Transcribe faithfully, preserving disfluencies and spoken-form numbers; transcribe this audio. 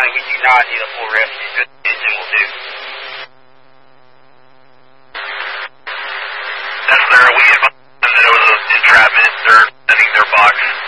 fine. We do not need a full rescue. Just the engine will do. Yes, sir. We advised that it was an entrapment. They're sending their box.